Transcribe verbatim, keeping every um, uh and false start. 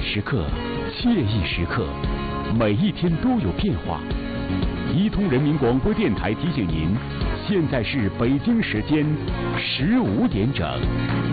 时刻，惬意时刻，每一天都有变化。伊通人民广播电台提醒您，现在是北京时间十五点整。